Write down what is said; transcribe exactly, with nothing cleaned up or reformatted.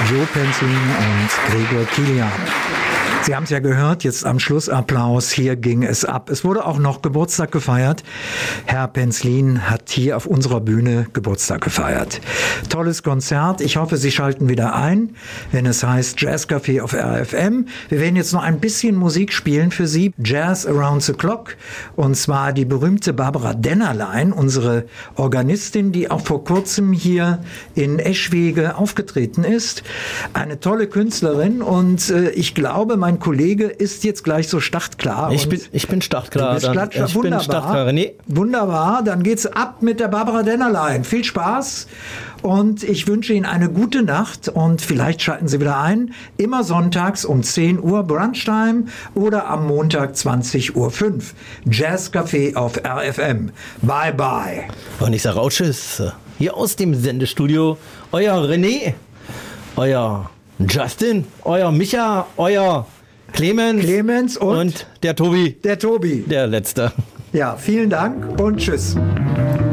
Joe Penzlin und Gregor Kilian. Sie haben es ja gehört, jetzt am Schlussapplaus, hier ging es ab. Es wurde auch noch Geburtstag gefeiert. Herr Penzlin hat hier auf unserer Bühne Geburtstag gefeiert. Tolles Konzert. Ich hoffe, Sie schalten wieder ein, wenn es heißt Jazzcafé auf R F M. Wir werden jetzt noch ein bisschen Musik spielen für Sie. Jazz Around the Clock. Und zwar die berühmte Barbara Dennerlein, unsere Organistin, die auch vor kurzem hier in Eschwege aufgetreten ist. Eine tolle Künstlerin und äh, ich glaube, mein Mein Kollege ist jetzt gleich so startklar. Ich bin, ich bin startklar. Du bist dann, startklar. ich Wunderbar. bin startklar, René. Wunderbar, dann geht's ab mit der Barbara Dennerlein. Viel Spaß und ich wünsche Ihnen eine gute Nacht und vielleicht schalten Sie wieder ein. Immer sonntags um zehn Uhr Brunchtime oder am Montag zwanzig Uhr fünf. Jazzcafé auf R F M. Bye bye. Und ich sage auch Tschüss. Hier aus dem Sendestudio, euer René, euer Justin, euer Micha, euer Clemens, Clemens und, und der Tobi. Der Tobi. Der Letzte. Ja, vielen Dank und tschüss.